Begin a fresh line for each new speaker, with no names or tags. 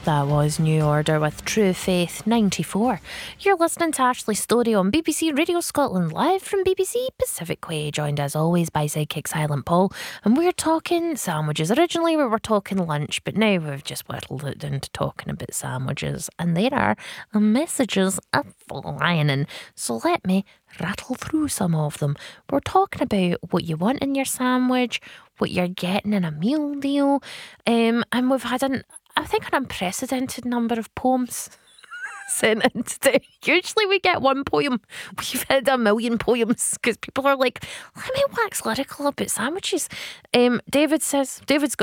That was New Order with True Faith 94. You're listening to Ashley's Story on BBC Radio Scotland, live from BBC Pacific Way, joined as always by sidekick Silent Paul. And we're talking sandwiches. Originally we were talking lunch, but now we've just whittled it down to talking about sandwiches. And there are messages flying in. So let me rattle through some of them. We're talking about what you want in your sandwich, what you're getting in a meal deal. And we've had an unprecedented number of poems sent in today. Usually we get one poem. We've had 1 million poems because people are like, let me wax lyrical about sandwiches. David's got